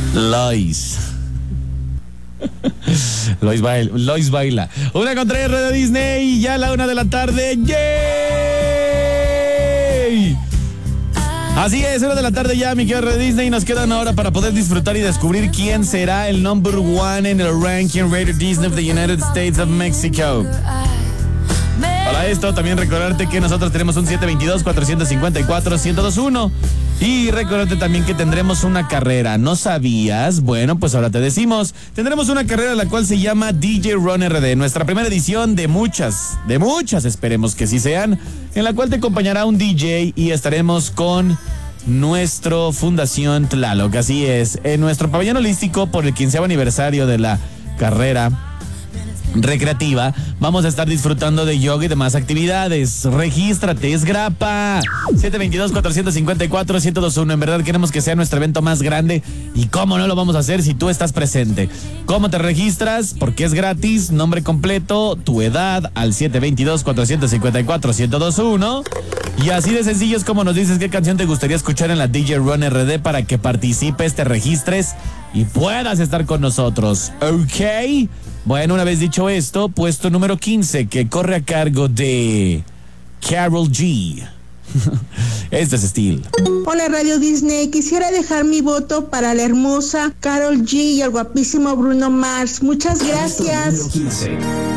Lois. Lois baila. 1:03 Radio Disney, ya a la 1 de la tarde. ¡Yay! Así es, 1 de la tarde ya, mi querido Radio Disney. Nos queda una hora para poder disfrutar y descubrir quién será el number one en el ranking Radio Disney of the United States of Mexico. Para esto, también recordarte que nosotros tenemos un 722-454-1021. Y recordarte también que tendremos una carrera. ¿No sabías? Bueno, pues ahora te decimos. Tendremos una carrera la cual se llama DJ Run RD. Nuestra primera edición de muchas, esperemos que sí sean, en la cual te acompañará un DJ y estaremos con nuestro Fundación Tlaloc. Así es, en nuestro pabellón holístico por el 15º aniversario de la carrera recreativa, vamos a estar disfrutando de yoga y demás actividades. Regístrate, es grapa. 722-454-1021. En verdad queremos que sea nuestro evento más grande. Y cómo no lo vamos a hacer si tú estás presente. ¿Cómo te registras? Porque es gratis. Nombre completo, tu edad al 722-454-1021. Y así de sencillo es como nos dices qué canción te gustaría escuchar en la DJ Run RD para que participes, te registres y puedas estar con nosotros. ¿Ok? Bueno, una vez dicho esto, puesto número 15, que corre a cargo de Karol G. Este es Steel. Hola Radio Disney, quisiera dejar mi voto para la hermosa Karol G y el guapísimo Bruno Mars. Muchas gracias.